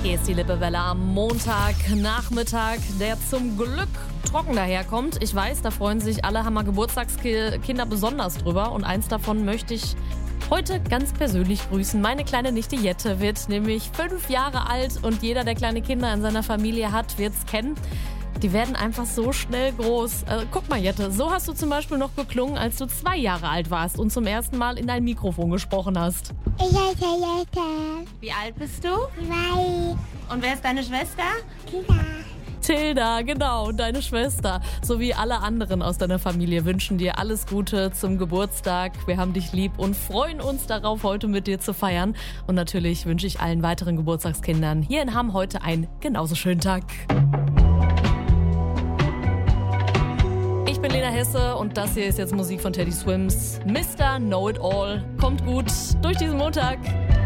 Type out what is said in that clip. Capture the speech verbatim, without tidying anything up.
Hier ist die Lippewelle am Montagnachmittag, der zum Glück trocken daherkommt. Ich weiß, da freuen sich alle Hammer Geburtstagskinder besonders drüber. Und eins davon möchte ich heute ganz persönlich grüßen. Meine kleine Nichte Jette wird nämlich fünf Jahre alt und jeder, der kleine Kinder in seiner Familie hat, wird es kennen. Die werden einfach so schnell groß. Äh, guck mal, Jette, so hast du zum Beispiel noch geklungen, als du zwei Jahre alt warst und zum ersten Mal in dein Mikrofon gesprochen hast. Ich heiße Jette. Wie alt bist du? Zwei. Und wer ist deine Schwester? Kinder. Tilda, genau, deine Schwester, sowie alle anderen aus deiner Familie wünschen dir alles Gute zum Geburtstag. Wir haben dich lieb und freuen uns darauf, heute mit dir zu feiern. Und natürlich wünsche ich allen weiteren Geburtstagskindern hier in Hamm heute einen genauso schönen Tag. Ich bin Lena Hesse und das hier ist jetzt Musik von Teddy Swims. Mister Know It All. Kommt gut durch diesen Montag.